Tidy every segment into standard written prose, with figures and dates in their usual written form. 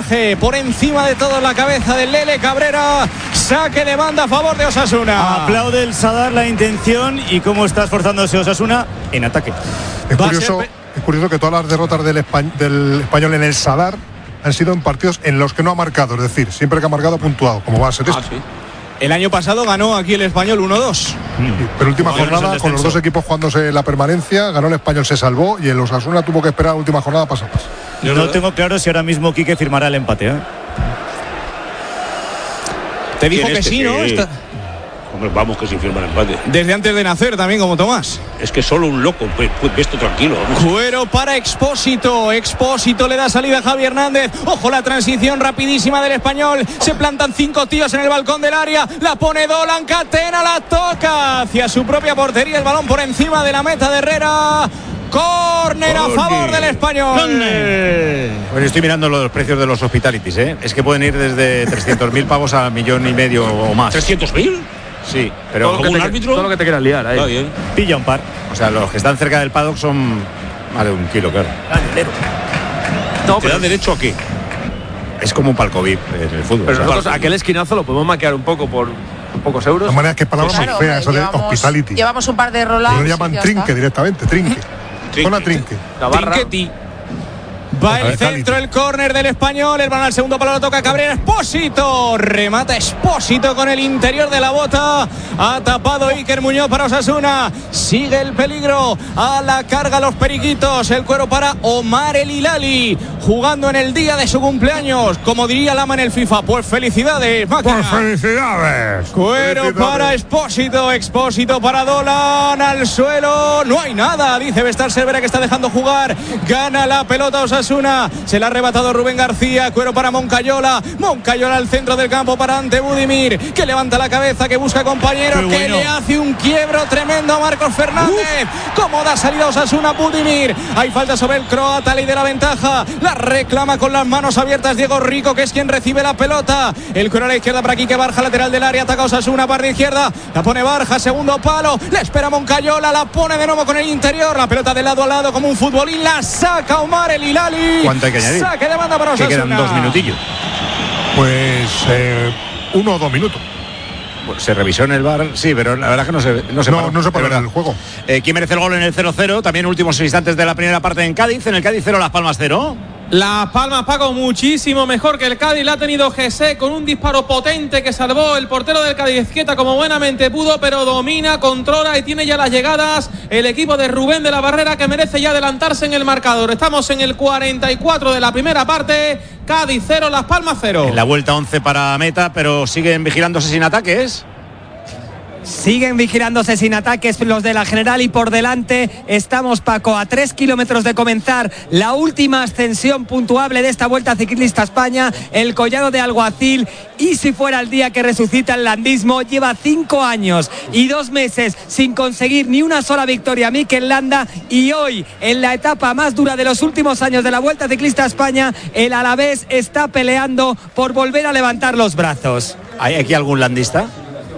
fichaje por encima de todo en la cabeza de Lele Cabrera. Saque de banda a favor de Osasuna. Aplaude el Sadar la intención y cómo está esforzándose Osasuna en ataque. Es curioso que todas las derrotas del Español en el Sadar han sido en partidos en los que no ha marcado, es decir, siempre que ha marcado ha puntuado, como va a ser esto. Sí. El año pasado ganó aquí el Español 1-2. Pero última jornada, con los dos equipos jugándose la permanencia, ganó el Español, se salvó, y el Osasuna tuvo que esperar la última jornada paso a paso. No tengo claro si ahora mismo Quique firmará el empate, ¿eh? Te dijo que sí, ¿no? Hombre, vamos, que sin firmar el empate. Desde antes de nacer también, como Tomás. Es que solo un loco, pues esto tranquilo. Vamos. Cuero para Expósito. Expósito le da salida a Javi Hernández. Ojo, la transición rapidísima del Español. Se plantan 5 tíos en el balcón del área. La pone Dolan, Catena, la toca hacia su propia portería. El balón por encima de la meta de Herrera. Córner a favor del Español. Bueno, estoy mirando los precios de los hospitalities, ¿eh? Es que pueden ir desde 300.000 pavos a 1,5 millones o más. ¿300.000? Sí, pero todo un árbitro. Todo lo que te quieras liar ahí. Bien. Pilla un par. O sea, los que están cerca del paddock son más de 1 kilo, claro. No, ¿Te dan derecho a qué? Es como un palco VIP en el fútbol. Pero o sea, nosotros aquel esquinazo lo podemos maquear un poco por pocos euros. De manera que palabras muy feas, eso de hospitality. Llevamos un par de rollouts. Lo llaman trinque directamente, trinque. Zona trinque. Trinqueti. Va el centro, el córner del Español. El balón al segundo palo lo toca Cabrera. Expósito. Remata Expósito con el interior de la bota. Ha tapado Iker Muñoz para Osasuna. Sigue el peligro. A la carga los periquitos. El cuero para Omar El Hilali. Jugando en el día de su cumpleaños. Como diría Lama en el FIFA. Pues felicidades, máquina. Pues felicidades. Cuero para Expósito. Expósito para Dolan. Al suelo. No hay nada. Dice Bestar Cervera que está dejando jugar. Gana la pelota Osasuna. Se la ha arrebatado Rubén García. Cuero para Moncayola. Moncayola al centro del campo para Ante Budimir, que levanta la cabeza, que busca compañeros, que le hace un quiebro tremendo a Marcos Fernández. Cómo da salida Osasuna. Budimir. Hay falta sobre el croata, ley de la ventaja. La reclama con las manos abiertas Diego Rico, que es quien recibe la pelota. El cuero a la izquierda para aquí, que Barja, lateral del área. Ataca Osasuna, parte izquierda. La pone Barja, segundo palo. La espera Moncayola. La pone de nuevo con el interior. La pelota de lado a lado como un futbolín. La saca Omar El Hilali. ¿Cuánto hay que añadir? Saque de banda para Osasuna. Que quedan 2 minutillos. Pues 1 o 2 minutos. Pues se revisó en el VAR, sí, pero la verdad que no se paró en el juego. ¿Quién merece el gol en el 0-0? También últimos instantes de la primera parte en Cádiz. En el Cádiz 0, Las Palmas 0. Las Palmas, Paco, muchísimo mejor que el Cádiz. La ha tenido Jesse con un disparo potente que salvó el portero del Cádiz Quieta como buenamente pudo, pero domina, controla y tiene ya las llegadas el equipo de Rubén de la Barrera, que merece ya adelantarse en el marcador. Estamos en el 44 de la primera parte. Cádiz 0, Las Palmas 0. En la vuelta 11 para meta, pero siguen vigilándose sin ataques. Siguen vigilándose sin ataques los de la General, y por delante estamos, Paco, a 3 kilómetros de comenzar la última ascensión puntuable de esta Vuelta Ciclista a España, el Collado de Alguacil. Y si fuera el día que resucita el landismo, lleva 5 años y 2 meses sin conseguir ni una sola victoria Mikel Landa, y hoy, en la etapa más dura de los últimos años de la Vuelta Ciclista a España, el Alavés está peleando por volver a levantar los brazos. ¿Hay aquí algún landista?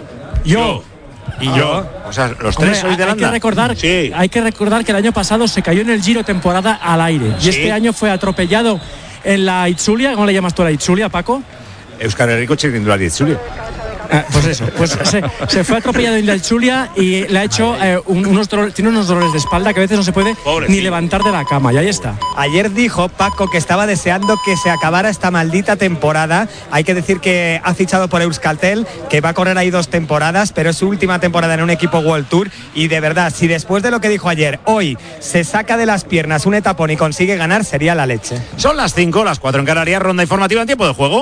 Yo. ¿Y yo? O sea, los tres sois de Landa. Hay que recordar que el año pasado se cayó en el Giro temporada al aire. ¿Sí? Y este año fue atropellado en la Itzulia. ¿Cómo le llamas tú a la Itzulia, Paco? Euskal Herriko txirrindulari Itzulia. Pues eso, pues se fue atropellado en la Itzulia y le ha hecho tiene unos dolores de espalda que a veces no se puede ni levantar de la cama, y ahí está. Ayer dijo Paco que estaba deseando que se acabara esta maldita temporada. Hay que decir que ha fichado por Euskaltel, que va a correr ahí 2 temporadas, pero es su última temporada en un equipo World Tour, y de verdad, si después de lo que dijo ayer, hoy se saca de las piernas un etapón y consigue ganar, sería la leche. Son las 5, las 4 en Canarias. Ronda informativa en tiempo de juego.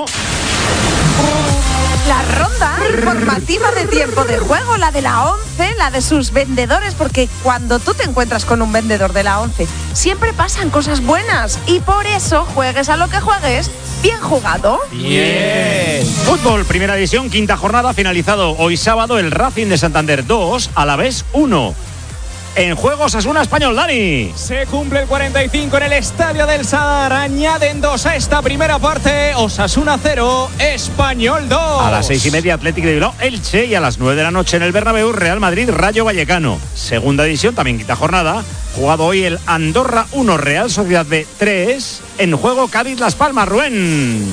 La ronda informativa de tiempo de juego, la de la 11, la de sus vendedores, porque cuando tú te encuentras con un vendedor de la 11, siempre pasan cosas buenas, y por eso, juegues a lo que juegues, bien jugado. Bien. Fútbol, primera división, quinta jornada, finalizado hoy sábado el Racing de Santander 2, Alavés 1. En juego Osasuna Español, Dani. Se cumple el 45 en el Estadio del Sadar. Añaden 2 a esta primera parte. Osasuna 0, Español 2. A las 6:30 Atlético de Bilbao, Elche, y a las 9 de la noche en el Bernabéu, Real Madrid, Rayo Vallecano. Segunda división, también quinta jornada. Jugado hoy el Andorra 1, Real Sociedad B 3. En juego Cádiz Las Palmas, Rubén.